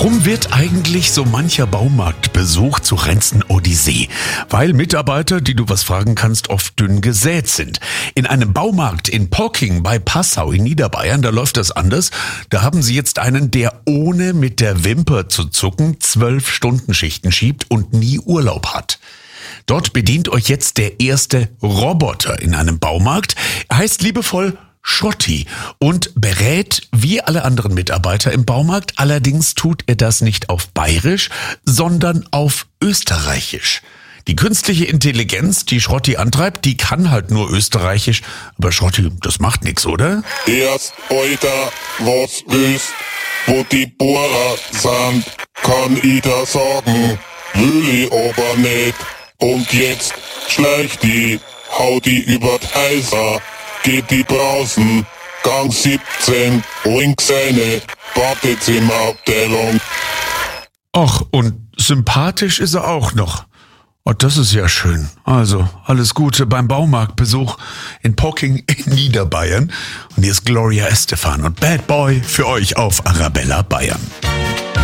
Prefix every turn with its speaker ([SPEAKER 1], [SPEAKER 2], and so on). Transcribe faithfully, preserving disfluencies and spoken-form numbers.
[SPEAKER 1] Warum wird eigentlich so mancher Baumarktbesuch zu reinsten Odyssee? Weil Mitarbeiter, die du was fragen kannst, oft dünn gesät sind. In einem Baumarkt in Pocking bei Passau in Niederbayern, da läuft das anders. Da haben sie jetzt einen, der ohne mit der Wimper zu zucken zwölf Stunden Schichten schiebt und nie Urlaub hat. Dort bedient euch jetzt der erste Roboter in einem Baumarkt. Er heißt liebevoll Schotti und berät wie alle anderen Mitarbeiter im Baumarkt. Allerdings tut er das nicht auf Bayerisch, sondern auf Österreichisch. Die künstliche Intelligenz, die Schrotti antreibt, die kann halt nur Österreichisch. Aber Schrotti, das macht nix, oder?
[SPEAKER 2] Erst heute, was wisst, wo die Bohrer sind, kann ich da sagen, will ich aber nicht. Und jetzt schleicht die, hau die über d'Häuser, geht die draußen, Gang siebzehn, links eine, Badezimmerabteilung.
[SPEAKER 1] Ach, und sympathisch ist er auch noch. Oh, das ist ja schön. Also, alles Gute beim Baumarktbesuch in Pocking in Niederbayern. Und hier ist Gloria Estefan und Bad Boy für euch auf Arabella Bayern.